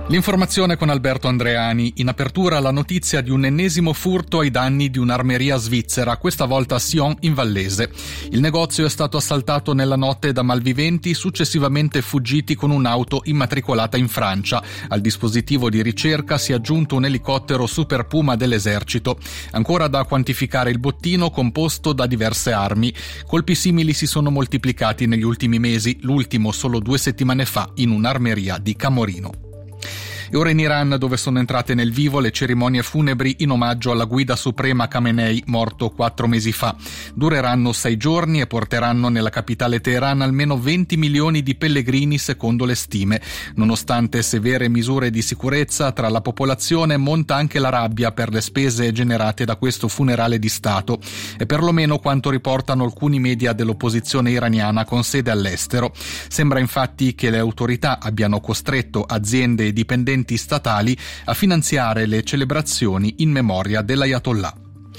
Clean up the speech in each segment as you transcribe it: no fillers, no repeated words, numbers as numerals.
L'informazione con Alberto Andreani. In apertura la notizia di un ennesimo furto ai danni di un'armeria svizzera, questa volta a Sion in Vallese. Il negozio è stato assaltato nella notte da malviventi, successivamente fuggiti con un'auto immatricolata in Francia. Al dispositivo di ricerca si è aggiunto un elicottero Super Puma dell'esercito. Ancora da quantificare il bottino composto da diverse armi. Colpi simili si sono moltiplicati negli ultimi mesi, l'ultimo solo 2 settimane fa in un'armeria di Camorino. E ora in Iran, dove sono entrate nel vivo le cerimonie funebri in omaggio alla guida suprema Khamenei, morto 4 mesi fa. Dureranno 6 giorni e porteranno nella capitale Teheran almeno 20 milioni di pellegrini secondo le stime. Nonostante severe misure di sicurezza, tra la popolazione monta anche la rabbia per le spese generate da questo funerale di Stato. È perlomeno quanto riportano alcuni media dell'opposizione iraniana con sede all'estero. Sembra infatti che le autorità abbiano costretto aziende e dipendenti statali a finanziare le celebrazioni in memoria dell'Ayatollah.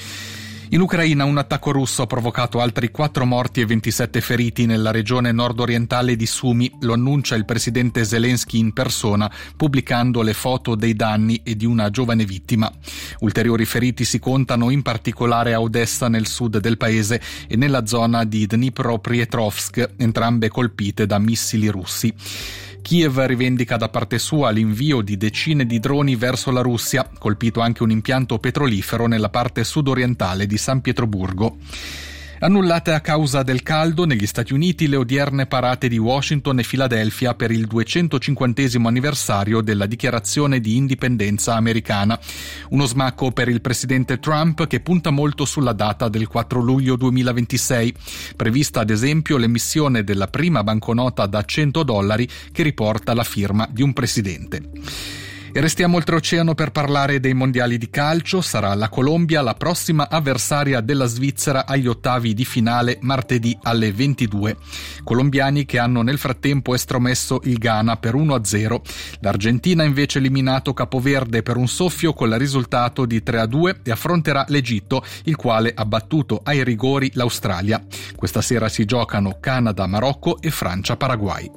In Ucraina un attacco russo ha provocato altri 4 morti e 27 feriti nella regione nord-orientale di Sumy, lo annuncia il presidente Zelensky in persona, pubblicando le foto dei danni e di una giovane vittima. Ulteriori feriti si contano in particolare a Odessa nel sud del paese e nella zona di Dnipropetrovsk, entrambe colpite da missili russi. Kiev rivendica da parte sua l'invio di decine di droni verso la Russia, colpito anche un impianto petrolifero nella parte sudorientale di San Pietroburgo. Annullate a causa del caldo negli Stati Uniti le odierne parate di Washington e Filadelfia per il 250° anniversario della dichiarazione di indipendenza americana. Uno smacco per il presidente Trump che punta molto sulla data del 4 luglio 2026, prevista ad esempio l'emissione della prima banconota da $100 che riporta la firma di un presidente. E restiamo oltreoceano per parlare dei mondiali di calcio. Sarà la Colombia la prossima avversaria della Svizzera agli ottavi di finale martedì alle 22. Colombiani che hanno nel frattempo estromesso il Ghana per 1-0. L'Argentina invece eliminato Capoverde per un soffio con il risultato di 3-2 e affronterà l'Egitto, il quale ha battuto ai rigori l'Australia. Questa sera si giocano Canada, Marocco e Francia-Paraguay.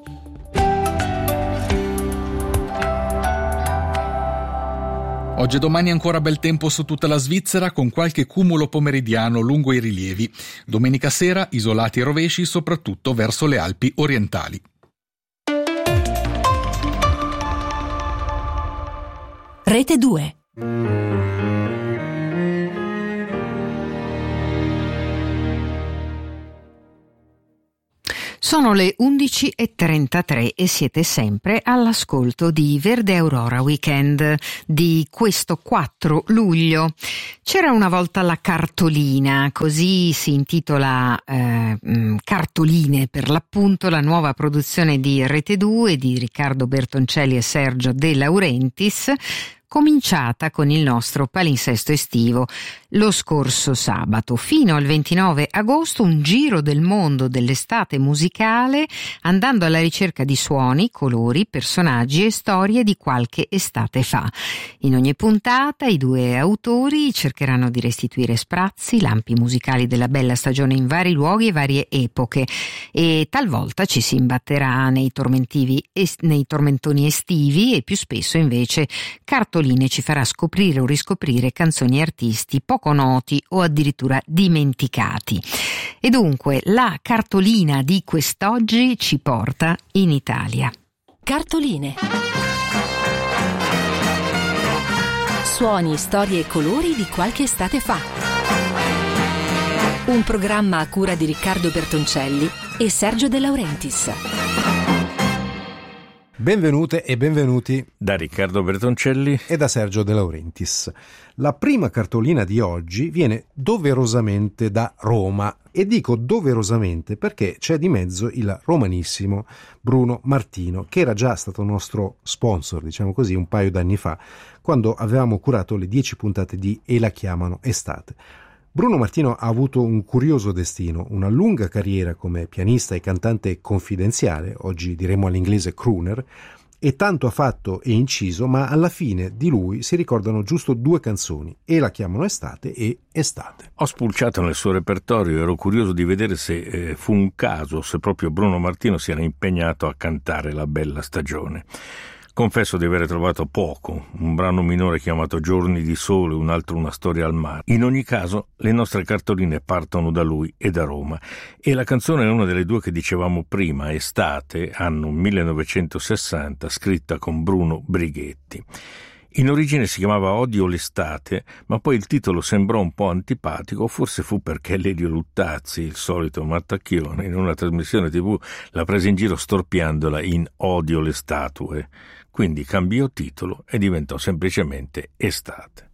Oggi e domani ancora bel tempo su tutta la Svizzera con qualche cumulo pomeridiano lungo i rilievi. Domenica sera isolati e rovesci soprattutto verso le Alpi orientali. Rete 2. Sono le 11:33 e siete sempre all'ascolto di Verde Aurora Weekend di questo 4 luglio. C'era una volta la cartolina, così si intitola Cartoline per l'appunto, la nuova produzione di Rete 2 di Riccardo Bertoncelli e Sergio De Laurentiis, cominciata con il nostro palinsesto estivo lo scorso sabato. Fino al 29 agosto un giro del mondo dell'estate musicale, andando alla ricerca di suoni, colori, personaggi e storie di qualche estate fa. In ogni puntata i 2 autori cercheranno di restituire sprazzi, lampi musicali della bella stagione in vari luoghi e varie epoche, e talvolta ci si imbatterà nei tormentoni estivi, e più spesso invece Cartoline ci farà scoprire o riscoprire canzoni e artisti poco noti o addirittura dimenticati. E dunque la cartolina di quest'oggi ci porta in Italia. Cartoline. Suoni, storie e colori di qualche estate fa. Un programma a cura di Riccardo Bertoncelli e Sergio De Laurentiis. Benvenute e benvenuti da Riccardo Bertoncelli e da Sergio De Laurentiis. La prima cartolina di oggi viene doverosamente da Roma, e dico doverosamente perché c'è di mezzo il romanissimo Bruno Martino, che era già stato nostro sponsor, diciamo così, un paio d'anni fa, quando avevamo curato le 10 puntate di E la chiamano estate. Bruno Martino ha avuto un curioso destino, una lunga carriera come pianista e cantante confidenziale, oggi diremmo all'inglese crooner, e tanto ha fatto e inciso, ma alla fine di lui si ricordano giusto 2 canzoni, E la chiamano estate e Estate. Ho spulciato nel suo repertorio, ero curioso di vedere se fu un caso, se proprio Bruno Martino si era impegnato a cantare La bella stagione. Confesso di aver trovato poco, un brano minore chiamato Giorni di sole, un altro Una storia al mare. In ogni caso, le nostre cartoline partono da lui e da Roma, e la canzone è una delle due che dicevamo prima, Estate, anno 1960, scritta con Bruno Brighetti. In origine si chiamava Odio l'estate, ma poi il titolo sembrò un po' antipatico, forse fu perché Lelio Luttazzi, il solito mattacchione, in una trasmissione TV la prese in giro storpiandola in Odio le statue. Quindi cambiò titolo e diventò semplicemente Estate.